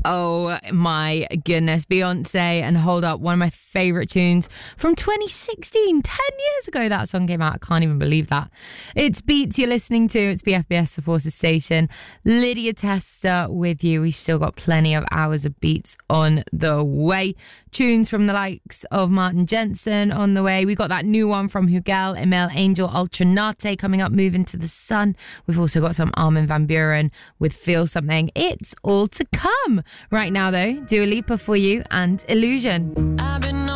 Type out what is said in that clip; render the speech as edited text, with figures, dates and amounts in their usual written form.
Oh my goodness, Beyonce and Hold Up, one of my favourite tunes from 2016, 10 years ago that song came out. I can't even believe that. It's Beats you're listening to, it's BFBS, the Forces Station. Lydia Tester with you. We still got plenty of hours of beats on the way. Tunes from the likes of Martin Jensen on the way. We got that new one from Hugel, Emil Angel, Ultranate coming up, Moving to the Sun. We've also got some Armin van Buuren with Feel Something. It's all to come. Right now, though, Dua Lipa for you and Illusion. I've been